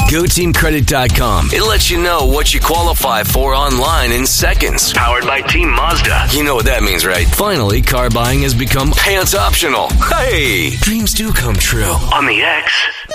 GoTeamCredit.com. It lets you know what you qualify for online in seconds. Powered by Team Mazda. You know what that means, right? Finally, car buying has become pants optional. Hey, dreams do come true. On the X.